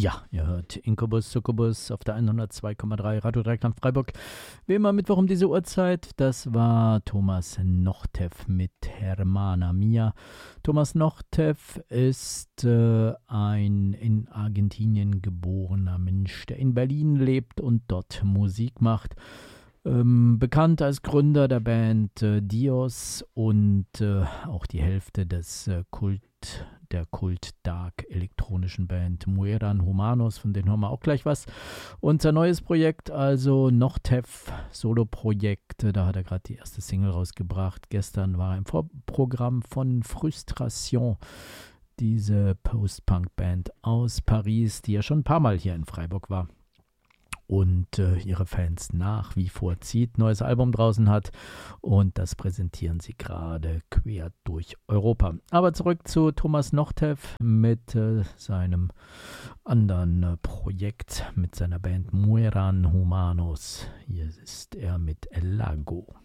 Ja, ihr hört Incubus Succubus auf der 102,3 Radio Dreieckland Freiburg. Wie immer Mittwoch um diese Uhrzeit. Das war Thomas Nochtef mit Hermana Mia. Thomas Nochtef ist ein in Argentinien geborener Mensch, der in Berlin lebt und dort Musik macht. Bekannt als Gründer der Band Dios und auch die Hälfte des der Kult-Dark elektronischen Band Mueran Humanos, von denen hören wir auch gleich was. Und sein neues Projekt, also Nochtef Solo-Projekt, da hat er gerade die erste Single rausgebracht. Gestern war er im Vorprogramm von Frustration, diese Post-Punk-Band aus Paris, die ja schon ein paar Mal hier in Freiburg war und ihre Fans nach wie vor zieht, neues Album draußen hat und das präsentieren sie gerade quer durch Europa. Aber zurück zu Thomas Nochtef mit seinem anderen Projekt, mit seiner Band Mueran Humanos. Hier ist er mit El Lago.